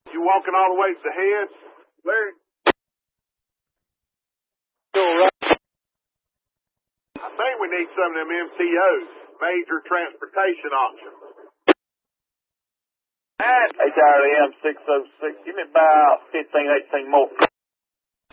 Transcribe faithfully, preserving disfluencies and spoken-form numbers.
You walking all the way to the head? Larry? Still right. I think we need some of them M T Os, major transportation options. H R M six oh six, give me about fifteen, eighteen more.